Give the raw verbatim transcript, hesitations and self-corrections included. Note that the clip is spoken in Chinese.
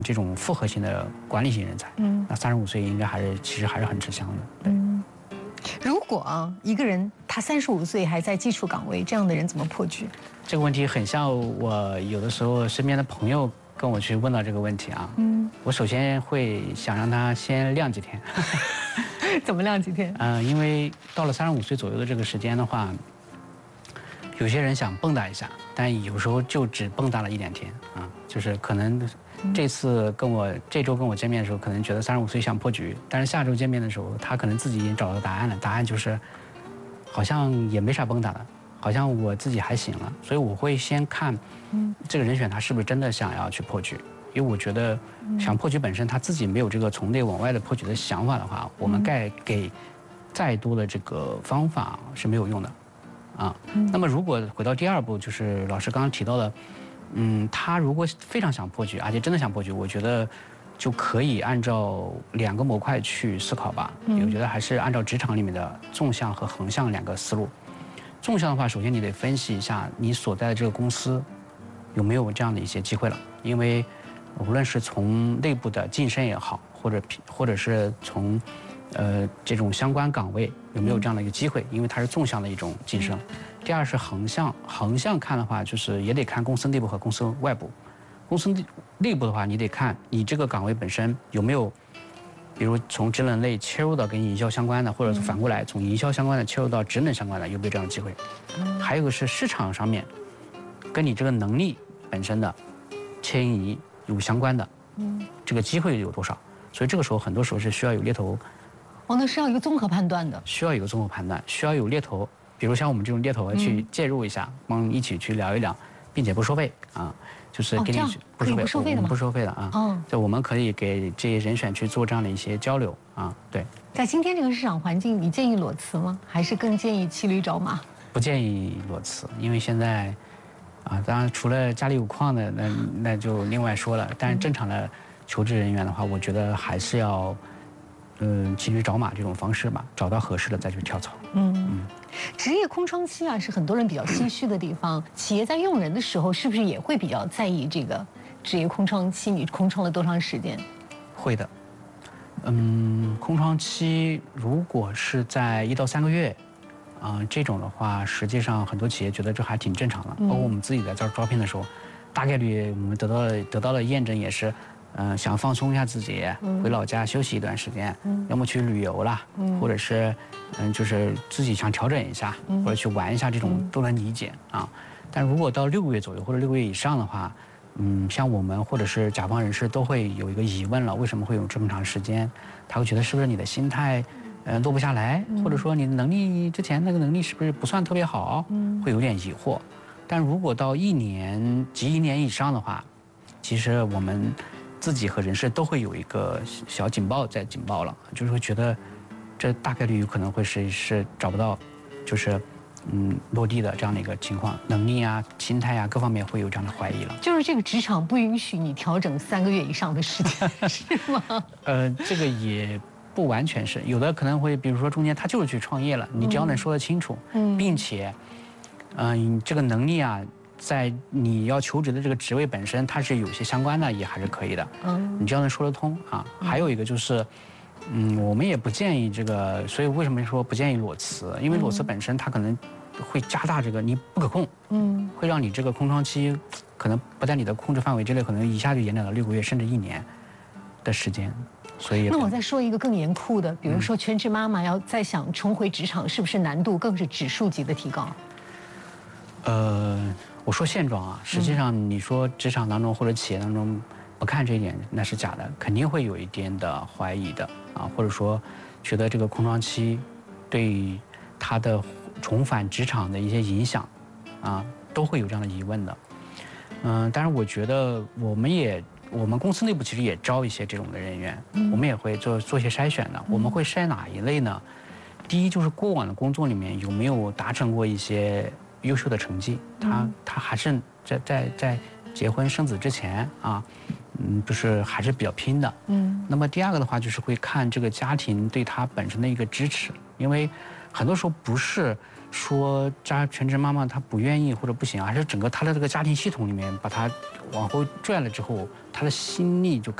这种复合型的管理型人才，嗯，那三十五岁应该还是其实还是很吃香的。对。 嗯，如果啊一个人他三十五岁还在基础岗位，这样的人怎么破局？ 这个问题很像我有的时候身边的朋友跟我去问到这个问题啊，嗯，我首先会想让他先晾几天。 怎么晾几天？ 嗯、呃，因为到了三十五岁左右的这个时间的话，有些人想蹦跶一下，但有时候就只蹦跶了一两天啊，就是可能。这次跟我这周跟我见面的时候，可能觉得三十五岁想破局，但是下周见面的时候，他可能自己已经找到答案了。答案就是，好像也没啥崩打的，好像我自己还行了。所以我会先看，这个人选他是不是真的想要去破局。因为我觉得，想破局本身他自己没有这个从内往外的破局的想法的话，我们该给再多的这个方法是没有用的，啊。那么如果回到第二步，就是老师刚刚提到的。嗯，他如果非常想破局，而且真的想破局，我觉得就可以按照两个模块去思考吧。嗯，我觉得还是按照职场里面的纵向和横向两个思路。纵向的话，首先你得分析一下你所在的这个公司有没有这样的一些机会了，因为无论是从内部的晋升也好，或者或者是从呃这种相关岗位有没有这样的一个机会，因为它是纵向的一种晋升。第二是横向，横向看的话，就是也得看公司内部和公司外部。公司内部的话，你得看你这个岗位本身有没有，比如从职能类切入到跟营销相关的，或者是反过来从营销相关的切入到职能相关的，有没有这样的机会？还有一个是市场上面，跟你这个能力本身的迁移有相关的，这个机会有多少？所以这个时候很多时候是需要有猎头。 哦，那是要一个综合判断的。 需要有个综合判断，需要有猎头。比如像我们这种猎头去介入一下，帮一起去聊一聊，并且不收费啊，就是给你不收费，不收费的吗？ 不收费的啊。嗯，就我们可以给这些人选去做这样的一些交流啊。对， 在今天这个市场环境，你建议裸辞吗？还是更建议骑驴找马？ 不建议裸辞，因为现在啊，当然除了家里有矿的，那那就另外说了。但是正常的求职人员的话，我觉得还是要嗯骑驴找马这种方式吧，找到合适的再去跳槽。嗯嗯。 职业空窗期啊，是很多人比较心虚的地方。企业在用人的时候，是不是也会比较在意这个职业空窗期？你空窗了多长时间？ 会的。嗯，空窗期如果是在一到三个月，啊、呃，这种的话，实际上很多企业觉得这还挺正常的。包括我们自己在这儿招聘的时候，大概率我们得到了得到了验证也是。嗯、呃，想放松一下自己，回老家休息一段时间，嗯、要么去旅游啦，嗯、或者是，嗯、呃，就是自己想调整一下，嗯、或者去玩一下，这种都能理解啊。但如果到六个月左右或者六个月以上的话，嗯，像我们或者是甲方人士都会有一个疑问了：为什么会有这么长时间？他会觉得是不是你的心态，呃，落不下来，嗯、或者说你的能力之前那个能力是不是不算特别好？嗯，会有点疑惑。但如果到一年及一年以上的话，其实我们。自己和人事都会有一个小警报在警报了，就是会觉得，这大概率有可能会是是找不到，就是嗯落地的这样的一个情况，能力啊、心态啊各方面会有这样的怀疑了。 就是这个职场不允许你调整三个月以上的时间，是吗？ 呃，这个也不完全是，有的可能会，比如说中间他就是去创业了，你只要能说得清楚，嗯，并且，嗯、呃，这个能力啊。在你要求职的这个职位本身，它是有些相关的，也还是可以的。嗯，你只要能说得通啊。还有一个就是，嗯，我们也不建议这个，所以为什么说不建议裸辞？因为裸辞本身它可能会加大这个你不可控，嗯，会让你这个空窗期可能不在你的控制范围之内，可能一下就延展到六个月甚至一年的时间。所以， 那我再说一个更严酷的，比如说全职妈妈要再想重回职场，是不是难度更是指数级的提高？ 呃。我说现状啊，实际上你说职场当中或者企业当中不看这一点那是假的，肯定会有一点的怀疑的啊，或者说觉得这个空窗期对他的重返职场的一些影响啊，都会有这样的疑问的。嗯，当然我觉得我们也我们公司内部其实也招一些这种的人员，我们也会做做一些筛选的。我们会筛哪一类呢？第一就是过往的工作里面有没有达成过一些优秀的成绩，他他还是在在在结婚生子之前啊，嗯，就是还是比较拼的。嗯。那么第二个的话，就是会看这个家庭对他本身的一个支持，因为很多时候不是说扎全职妈妈她不愿意或者不行，而是整个她的这个家庭系统里面把她往后拽了之后，她的心力就